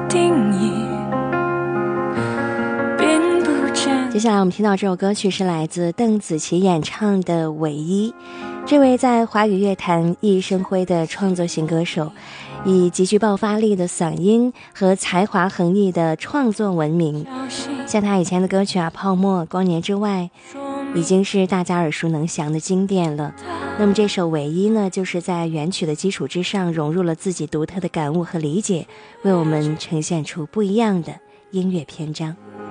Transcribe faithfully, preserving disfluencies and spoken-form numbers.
定义，并不真。 接下来我们听到这首歌曲是来自邓紫棋演唱的《唯一》。这位在华语乐坛熠熠生辉的创作型歌手，以极具爆发力的嗓音和才华横溢的创作闻名。像他以前的歌曲啊，《泡沫》《光年之外》已经是大家耳熟能详的经典了。那么这首《唯一》呢，就是在原曲的基础之上，融入了自己独特的感悟和理解，为我们呈现出不一样的音乐篇章。